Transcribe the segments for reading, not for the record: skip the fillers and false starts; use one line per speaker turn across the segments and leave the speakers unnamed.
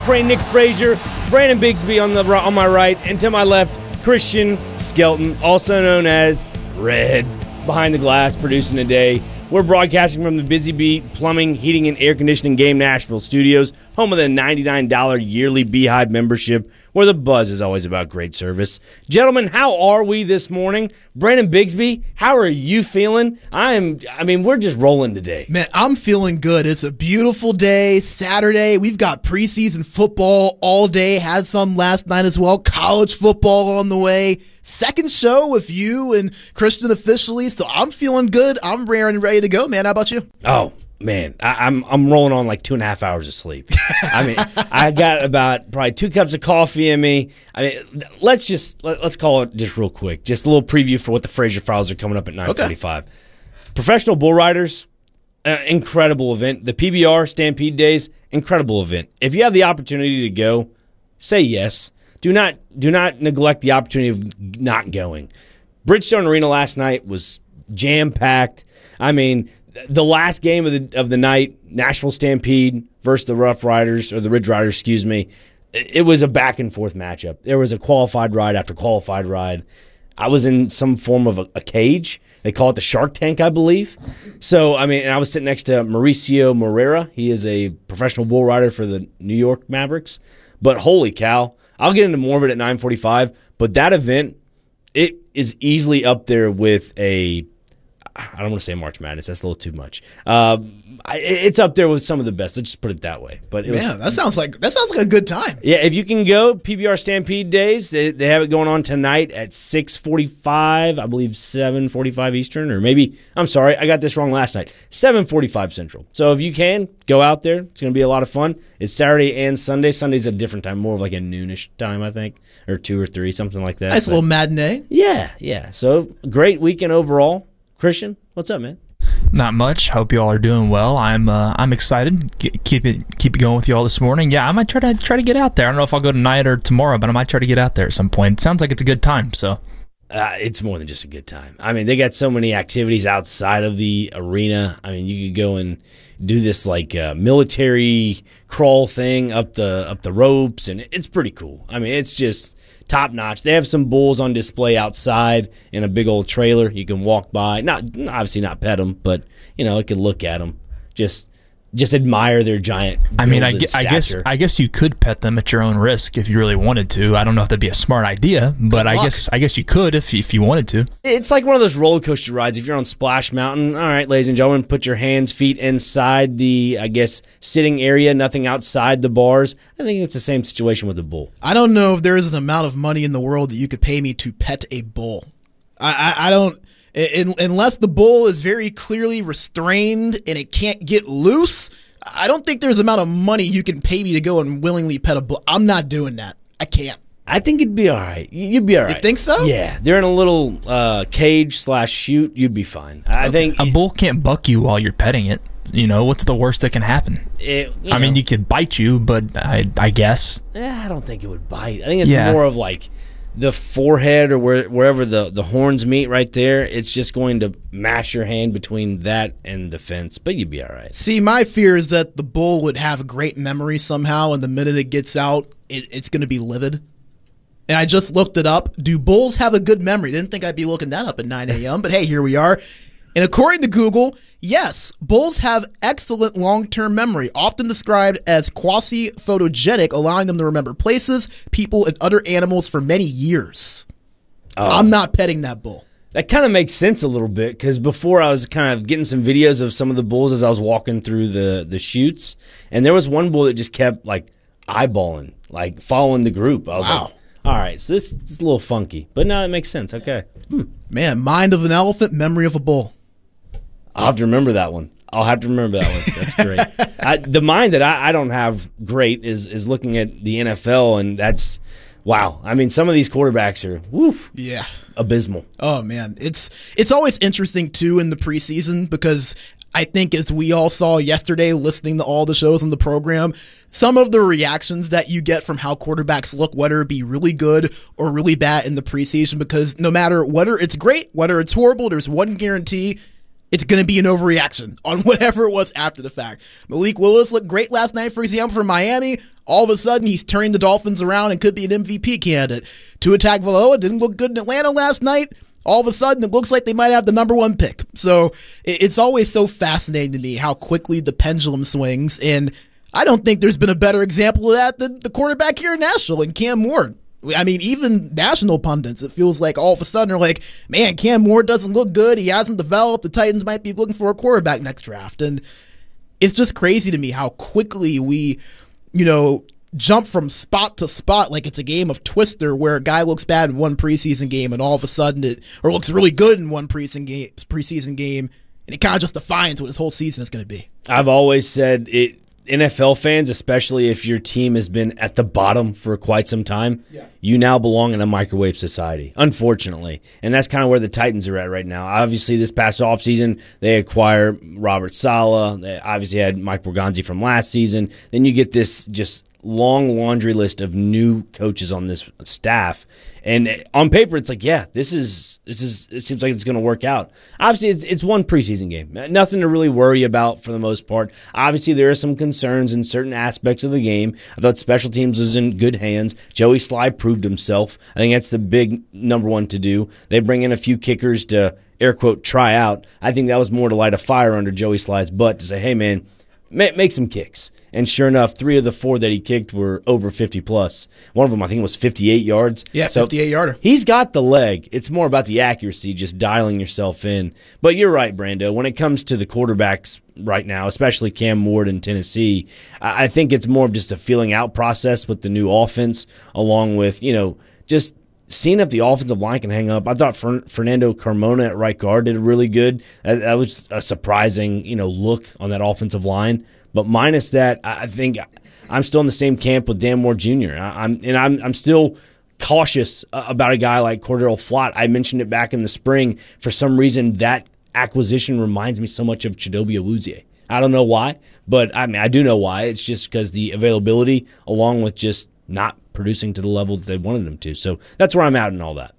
Nick Frazier, Brandon Bigsby on my right, and to my left, Christian Skelton, also known as Red, behind the glass, producing today. We're broadcasting from the Busy Beat Plumbing, Heating, and Air Conditioning Game Nashville studios, home of the $99 yearly Beehive membership, where the buzz is always about great service. Gentlemen, how are we this morning? Brandon Bigsby, how are you feeling? We're just rolling today.
Man, I'm feeling good. It's a beautiful day, Saturday. We've got preseason football all day. Had some last night as well. College football on the way. Second show with you and Christian officially, so I'm feeling good. I'm raring and ready to go, man. How about you?
Oh, man, I'm rolling on like 2.5 hours of sleep. I got about probably 2 cups of coffee in me. Let's call it just real quick. Just a little preview for what the Frazier Files are coming up at 9:45. Okay. Professional Bull Riders, incredible event. The PBR Stampede Days, incredible event. If you have the opportunity to go, say yes. Do not neglect the opportunity of not going. Bridgestone Arena last night was jam-packed. The last game of the night, Nashville Stampede versus the Rough Riders, or the Ridge Riders, excuse me, it was a back-and-forth matchup. There was a qualified ride after qualified ride. I was in some form of a cage. They call it the Shark Tank, I believe. So, and I was sitting next to Mauricio Moreira. He is a professional bull rider for the New York Mavericks. But holy cow, I'll get into more of it at 9:45, but that event, it is easily up there with I don't want to say March Madness. That's a little too much. It's up there with some of the best. Let's just put it that way. But
that sounds like a good time.
Yeah, if you can go, PBR Stampede Days, they have it going on tonight at 6:45, I believe 7:45 Eastern, or maybe, I'm sorry, I got this wrong last night, 7:45 Central. So if you can, go out there. It's going to be a lot of fun. It's Saturday and Sunday. Sunday's a different time, more of like a noonish time, I think, or 2 or 3, something like that.
Nice little matinee.
Yeah. So great weekend overall. Christian, what's up, man?
Not much. Hope you all are doing well. I'm excited. Keep it going with you all this morning. Yeah, I might try to get out there. I don't know if I'll go tonight or tomorrow, but I might try to get out there at some point. It sounds like it's a good time. So
it's more than just a good time. They got so many activities outside of the arena. You could go and do this like military crawl thing up the ropes, and it's pretty cool. It's just top notch. They have some bulls on display outside in a big old trailer. You can walk by, obviously not pet them, but you can look at them. Just admire their giant.
I guess you could pet them at your own risk if you really wanted to. I don't know if that'd be a smart idea, but I guess you could if you wanted to.
It's like one of those roller coaster rides. If you're on Splash Mountain, all right, ladies and gentlemen, put your feet inside the, sitting area, nothing outside the bars. I think it's the same situation with the bull.
I don't know if there is an amount of money in the world that you could pay me to pet a bull. I don't. Unless the bull is very clearly restrained and it can't get loose, I don't think there's an amount of money you can pay me to go and willingly pet a bull. I'm not doing that. I can't.
I think it'd be all right. You'd be all right.
You think so?
Yeah. They're in a little cage/chute. You'd be fine. I think
a bull can't buck you while you're petting it. What's the worst that can happen? You could bite you, but I guess.
I don't think it would bite. I think it's more of like the forehead or wherever the horns meet right there. It's just going to mash your hand between that and the fence, but you'd be all right.
See, my fear is that the bull would have a great memory somehow, and the minute it gets out, it's going to be livid. And I just looked it up. Do bulls have a good memory? Didn't think I'd be looking that up at 9 a.m., but hey, here we are. And according to Google, yes, bulls have excellent long-term memory, often described as quasi-photogenic, allowing them to remember places, people, and other animals for many years. I'm not petting that bull.
That kind of makes sense a little bit, because before I was kind of getting some videos of some of the bulls as I was walking through the chutes, and there was one bull that just kept eyeballing, following the group. I was like, all right, so this is a little funky, but no, it makes sense. Okay.
Man, mind of an elephant, memory of a bull.
I'll have to remember that one. That's great. The mind that I don't have great is looking at the NFL, and that's, wow. Some of these quarterbacks are, abysmal.
Oh, man. It's always interesting, too, in the preseason, because I think as we all saw yesterday, listening to all the shows on the program, some of the reactions that you get from how quarterbacks look, whether it be really good or really bad in the preseason, because no matter whether it's great, whether it's horrible, there's one guarantee: it's going to be an overreaction on whatever it was after the fact. Malik Willis looked great last night, for example, for Miami. All of a sudden, he's turning the Dolphins around and could be an MVP candidate. Tua Tagovailoa didn't look good in Atlanta last night. All of a sudden, it looks like they might have the number one pick. So it's always so fascinating to me how quickly the pendulum swings, and I don't think there's been a better example of that than the quarterback here in Nashville and Cam Ward. I mean, even national pundits, it feels like all of a sudden are like, man, Cam Ward doesn't look good. He hasn't developed. The Titans might be looking for a quarterback next draft. And it's just crazy to me how quickly we, jump from spot to spot like it's a game of Twister where a guy looks bad in one preseason game and all of a sudden or looks really good in one preseason game, and it kind of just defines what his whole season is going to be.
I've always said it. NFL fans, especially if your team has been at the bottom for quite some time, you now belong in a microwave society, unfortunately. And that's kind of where the Titans are at right now. Obviously, this past offseason, they acquire Robert Saleh. They obviously had Mike Borgonzi from last season. Then you get this just long laundry list of new coaches on this staff. And on paper, it's like, yeah, it seems like it's going to work out. Obviously, it's one preseason game. Nothing to really worry about for the most part. Obviously, there are some concerns in certain aspects of the game. I thought special teams was in good hands. Joey Sly proved himself. I think that's the big number one to do. They bring in a few kickers to, air quote, try out. I think that was more to light a fire under Joey Sly's butt to say, hey, man, make some kicks. And sure enough, 3 of the 4 that he kicked were over 50-plus. One of them, I think, was 58 yards.
Yeah, so 58-yarder.
He's got the leg. It's more about the accuracy, just dialing yourself in. But you're right, Brando. When it comes to the quarterbacks right now, especially Cam Ward in Tennessee, I think it's more of just a feeling out process with the new offense, along with, just seeing if the offensive line can hang up. I thought Fernando Carmona at right guard did really good. That was a surprising, look on that offensive line. But minus that, I think I'm still in the same camp with Dan Moore Jr. I'm still cautious about a guy like Cordero Flott. I mentioned it back in the spring. For some reason, that acquisition reminds me so much of Chidobe Awuzie. I don't know why, but I do know why. It's just because the availability, along with just not producing to the level that they wanted him to. So that's where I'm at in all that.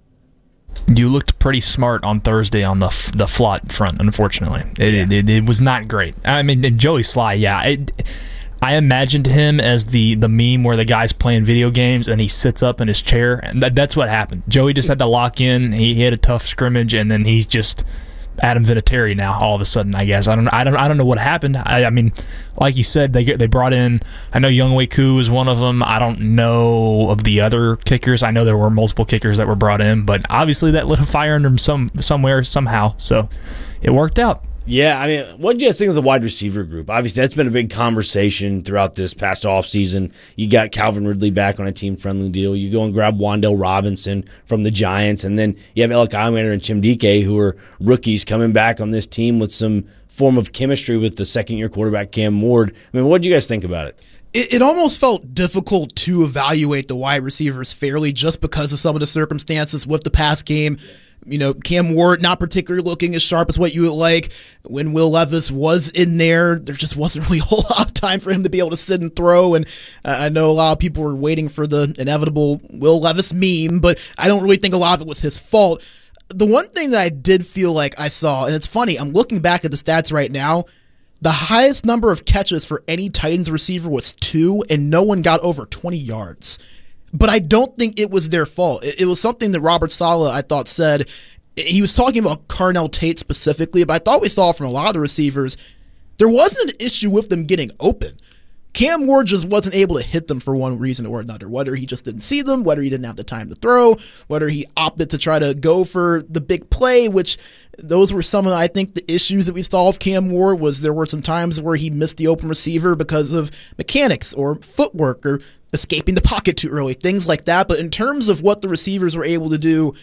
You looked pretty smart on Thursday on the Flott front, unfortunately. It was not great. I mean, Joey Sly, yeah. I imagined him as the meme where the guy's playing video games and he sits up in his chair. And that's what happened. Joey just had to lock in. He had a tough scrimmage, and then he's just Adam Vinatieri now all of a sudden, I guess. I don't know what happened. I mean, like you said, they brought in, I know Younghoe Koo is one of them. I don't know of the other kickers. I know there were multiple kickers that were brought in, but obviously that lit a fire under them somewhere, somehow. So it worked out.
Yeah, I mean, what do you guys think of the wide receiver group? Obviously, that's been a big conversation throughout this past offseason. You got Calvin Ridley back on a team-friendly deal. You go and grab Wan'Dale Robinson from the Giants, and then you have Alec Islander and Chimdike, who are rookies coming back on this team with some form of chemistry with the second-year quarterback Cam Ward. I mean, what did you guys think about it?
It almost felt difficult to evaluate the wide receivers fairly just because of some of the circumstances with the pass game. Cam Ward not particularly looking as sharp as what you would like. When Will Levis was in there just wasn't really a whole lot of time for him to be able to sit and throw. And I know a lot of people were waiting for the inevitable Will Levis meme, but I don't really think a lot of it was his fault. The one thing that I did feel like I saw, and it's funny, I'm looking back at the stats right now, the highest number of catches for any Titans receiver was 2, and no one got over 20 yards. But I don't think it was their fault. It was something that Robert Saleh, I thought, said. He was talking about Carnell Tate specifically, but I thought we saw from a lot of the receivers, there wasn't an issue with them getting open. Cam Ward just wasn't able to hit them for one reason or another, whether he just didn't see them, whether he didn't have the time to throw, whether he opted to try to go for the big play, which those were some of, I think, the issues that we saw with Cam Ward was there were some times where he missed the open receiver because of mechanics or footwork or escaping the pocket too early, things like that. But in terms of what the receivers were able to do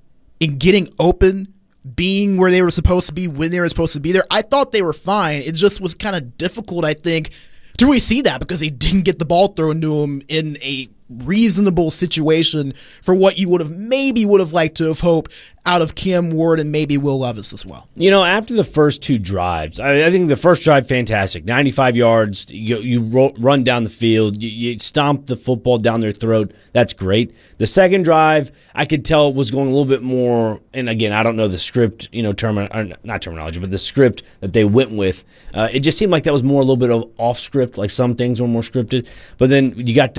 in getting open, being where they were supposed to be, when they were supposed to be there, I thought they were fine. It just was kind of difficult, I think, to really see that because they didn't get the ball thrown to them in a reasonable situation for what you would have liked to have hoped out of Cam Ward and maybe Will Levis as well.
You know, after the first two drives, I think the first drive, fantastic. 95 yards, you run down the field, you stomp the football down their throat. That's great. The second drive, I could tell was going a little bit more, and again, I don't know the script, not terminology, but the script that they went with. It just seemed like that was more a little bit of off script, like some things were more scripted. But then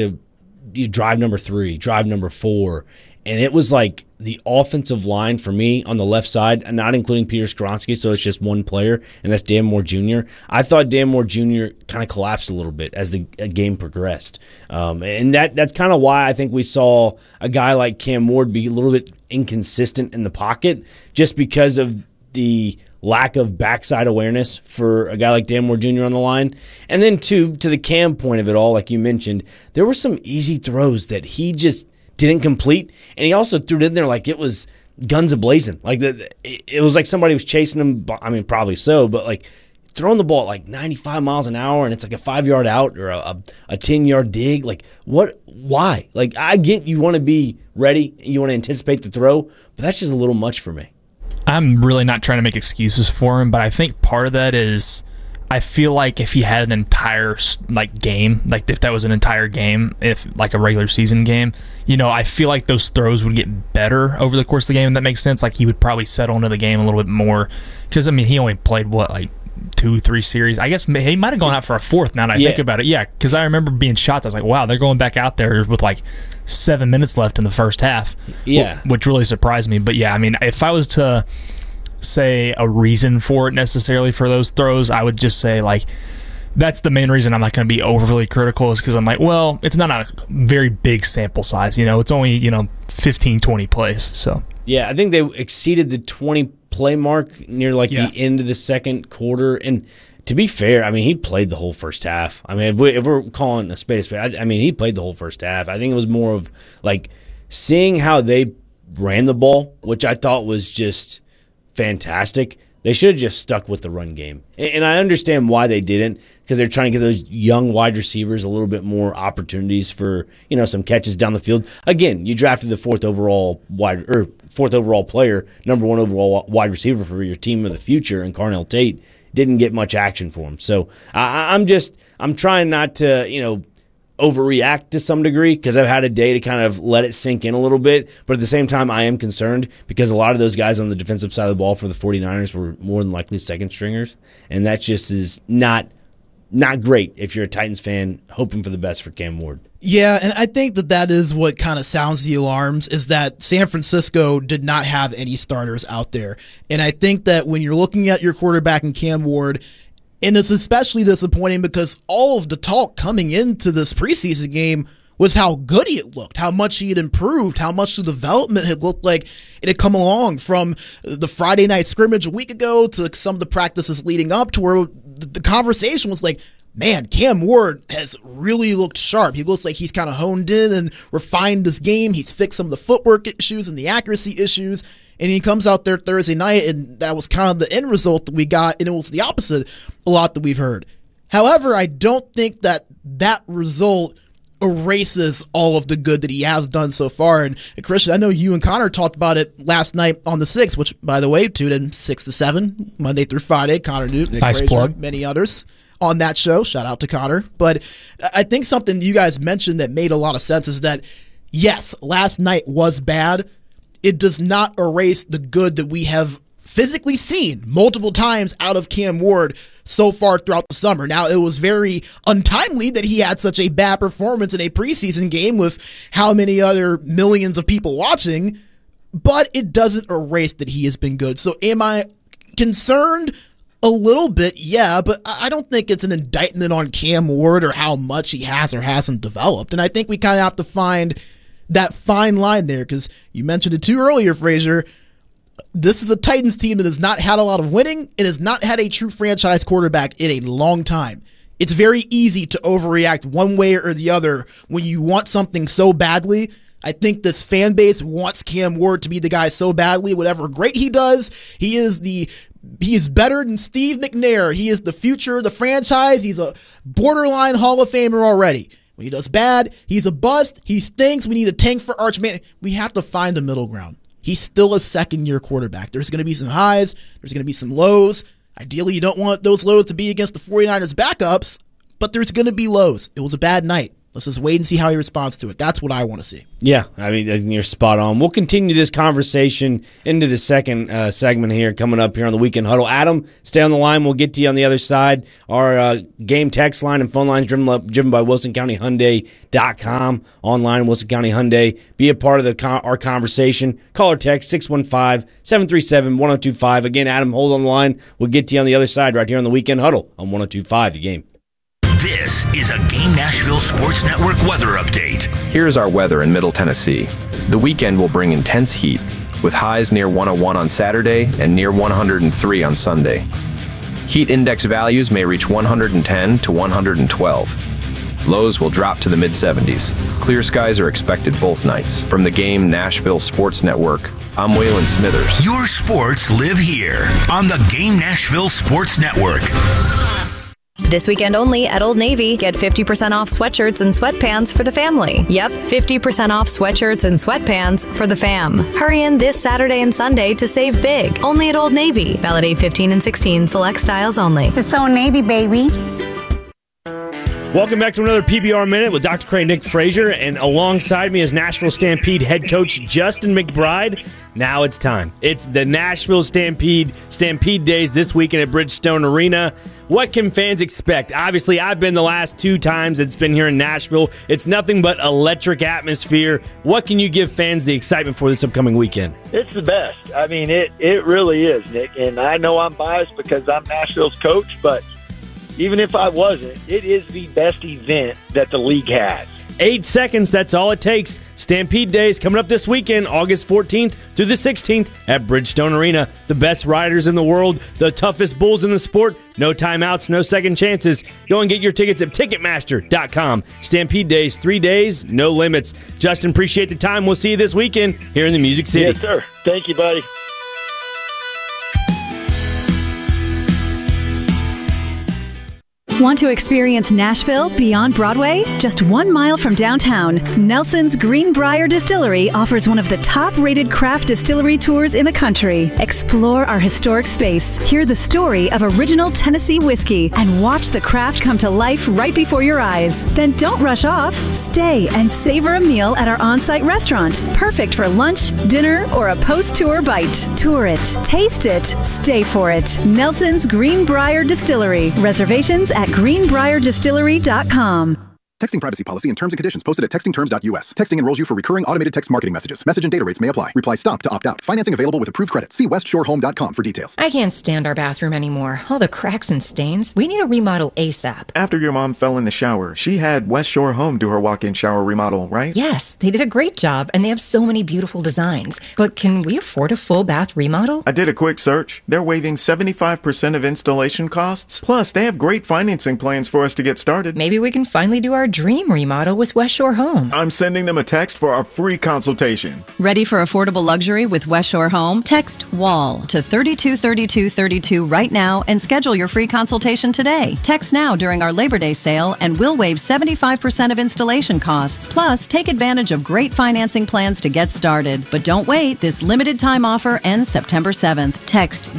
you drive number 3, drive number 4, and it was like the offensive line for me on the left side, not including Peter Skoronski, so it's just one player, and that's Dan Moore Jr. I thought Dan Moore Jr. kind of collapsed a little bit as the game progressed. And that's kind of why I think we saw a guy like Cam Ward be a little bit inconsistent in the pocket, just because of the lack of backside awareness for a guy like Dan Moore Jr. on the line. And then to the Cam point of it all, like you mentioned, there were some easy throws that he just didn't complete, and he also threw it in there like it was guns a-blazing. Like it was like somebody was chasing him. I mean, probably so, but like throwing the ball at like 95 miles an hour, and it's like a 5-yard out or a 10-yard dig. Like what? Why? Like I get you want to be ready, you want to anticipate the throw, but that's just a little much for me.
I'm really not trying to make excuses for him, but I think part of that is I feel like if he had an entire game, like if that was an entire game, if like a regular season game, I feel like those throws would get better over the course of the game. If that makes sense. Like he would probably settle into the game a little bit more because he only played 2-3 series. I guess he might have gone out for a fourth now that I think about it. Yeah, because I remember being shocked. I was like, wow, they're going back out there with 7 minutes left in the first half.
Yeah,
which really surprised me. But yeah, if I was to say a reason for it necessarily for those throws, I would just say that's the main reason I'm not going to be overly critical, is because I'm like, well, it's not a very big sample size. It's only 15, 20 plays. So
yeah, I think they exceeded the 20 play mark near the end of the second quarter. And to be fair, he played the whole first half. If we're calling a spade, he played the whole first half. I think it was more of seeing how they ran the ball, which I thought was just fantastic. They should have just stuck with the run game. And I understand why they didn't, because they're trying to give those young wide receivers a little bit more opportunities for, some catches down the field. Again, you drafted the fourth overall player, number 1 overall wide receiver for your team of the future, and Carnell Tate didn't get much action for him. So I'm trying not to, overreact to some degree, because I've had a day to kind of let it sink in a little bit. But at the same time, I am concerned because a lot of those guys on the defensive side of the ball for the 49ers were more than likely second stringers. And that just is not great if you're a Titans fan hoping for the best for Cam Ward.
Yeah, and I think that is what kind of sounds the alarms, is that San Francisco did not have any starters out there. And I think that when you're looking at your quarterback in Cam Ward, and it's especially disappointing because all of the talk coming into this preseason game was how good he had looked, how much he had improved, how much the development had looked like it had come along from the Friday night scrimmage a week ago to some of the practices leading up to where the conversation was like, man, Cam Ward has really looked sharp. He looks like he's kind of honed in and refined his game. He's fixed some of the footwork issues and the accuracy issues. And he comes out there Thursday night, and that was kind of the end result that we got, and it was the opposite a lot that we've heard. However, I don't think that result erases all of the good that he has done so far. And Christian, I know you and Connor talked about it last night on the 6th, which, by the way, tuned in 6 to 7, Monday through Friday. Connor Newt, Nick
nice
Frazier,
plug.
Many others on that show. Shout out to Connor. But I think something you guys mentioned that made a lot of sense is that, yes, last night was bad. It does not erase the good that we have physically seen multiple times out of Cam Ward so far throughout the summer. Now, it was very untimely that he had such a bad performance in a preseason game with how many other millions of people watching, but it doesn't erase that he has been good. So am I concerned? A little bit, yeah, but I don't think it's an indictment on Cam Ward or how much he has or hasn't developed. And I think we kind of have to find that fine line there, because you mentioned it too earlier, Frazier. This is a Titans team that has not had a lot of winning. It has not had a true franchise quarterback in a long time. It's very easy to overreact one way or the other when you want something so badly. I think this fan base wants Cam Ward to be the guy so badly. Whatever great he does, he is better than Steve McNair. He is the future of the franchise. He's a borderline Hall of Famer already. When he does bad, he's a bust. He stinks. We need a tank for Arch Manning. We have to find a middle ground. He's still a second-year quarterback. There's going to be some highs. There's going to be some lows. Ideally, you don't want those lows to be against the 49ers backups, but there's going to be lows. It was a bad night. Let's just wait and see how he responds to it. That's what I want to see.
Yeah, I mean, you're spot on. We'll continue this conversation into the second segment here, coming up here on the Weekend Huddle. Adam, stay on the line. We'll get to you on the other side. Our game text line and phone lines driven by WilsonCountyHyundai.com. Online, Wilson County Hyundai. Be a part of our conversation. Call or text 615-737-1025. Again, Adam, hold on the line. We'll get to you on the other side right here on the Weekend Huddle on 102.5 The Game.
This is a Game Nashville Sports Network weather update.
Here's our weather in Middle Tennessee. The weekend will bring intense heat, with highs near 101 on Saturday and near 103 on Sunday. Heat index values may reach 110 to 112. Lows will drop to the mid-70s. Clear skies are expected both nights. From the Game Nashville Sports Network, I'm Waylon Smithers.
Your sports live here on the Game Nashville Sports Network.
This weekend only at Old Navy, get 50% off sweatshirts and sweatpants for the family. Yep, 50% off sweatshirts and sweatpants for the fam. Hurry in this Saturday and Sunday to save big. Only at Old Navy. Valid 8/15 and 16. Select styles only.
It's Old Navy, baby.
Welcome back to another PBR Minute with Dr. Craig Nick Frazier, and alongside me is Nashville Stampede head coach Justin McBride. Now it's time. It's the Nashville Stampede Days this weekend at Bridgestone Arena. What can fans expect? Obviously, I've been the last 2 times it's been here in Nashville. It's nothing but electric atmosphere. What can you give fans the excitement for this upcoming weekend?
It's the best. I mean, it really is, Nick. And I know I'm biased because I'm Nashville's coach, but even if I wasn't, it is the best event that the league has.
8 seconds, that's all it takes. Stampede Days coming up this weekend, August 14th through the 16th at Bridgestone Arena. The best riders in the world, the toughest bulls in the sport, no timeouts, no second chances. Go and get your tickets at Ticketmaster.com. Stampede Days, 3 days, no limits. Justin, appreciate the time. We'll see you this weekend here in the Music City.
Yes, sir. Thank you, buddy.
Want to experience Nashville beyond Broadway? Just 1 mile from downtown, Nelson's Greenbrier Distillery offers one of the top-rated craft distillery tours in the country. Explore our historic space, hear the story of original Tennessee whiskey, and watch the craft come to life right before your eyes. Then don't rush off. Stay and savor a meal at our on-site restaurant, perfect for lunch, dinner, or a post-tour bite. Tour it, taste it, stay for it. Nelson's Greenbrier Distillery. Reservations at greenbrierdistillery.com.
Texting privacy policy and terms and conditions posted at textingterms.us. Texting enrolls you for recurring automated text marketing messages. Message and data rates may apply. Reply STOP to opt out. Financing available with approved credit. See westshorehome.com for details.
I can't stand our bathroom anymore. All the cracks and stains. We need a remodel ASAP.
After your mom fell in the shower, she had West Shore Home do her walk-in shower remodel, right?
Yes, they did a great job, and they have so many beautiful designs. But can we afford a full bath remodel?
I did a quick search. They're waiving 75% of installation costs. Plus, they have great financing plans for us to get started.
Maybe we can finally do our dream remodel with West Shore Home.
I'm sending them a text for our free consultation.
Ready for affordable luxury with West Shore Home? Text WALL to 323232 right now and schedule your free consultation today. Text now during our Labor Day sale and we'll waive 75% of installation costs. Plus, take advantage of great financing plans to get started. But don't wait. This limited time offer ends September 7th. Text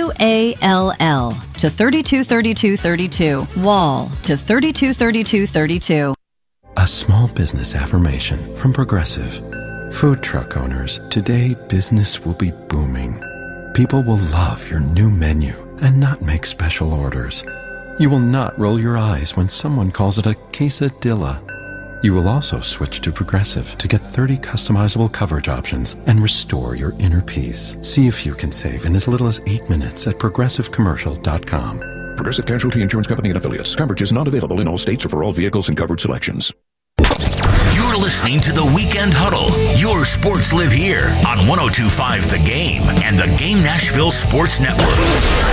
WALL to 323232. WALL to 323232.
A small business affirmation from Progressive. Food truck owners, today business will be booming. People will love your new menu and not make special orders. You will not roll your eyes when someone calls it a quesadilla. You will also switch to Progressive to get 30 customizable coverage options and restore your inner peace. See if you can save in as little as 8 minutes at progressivecommercial.com.
Progressive Casualty Insurance Company and Affiliates. Coverage is not available in all states or for all vehicles and covered selections.
You're listening to the Weekend Huddle. Your sports live here on 102.5 The Game and the Game Nashville Sports Network.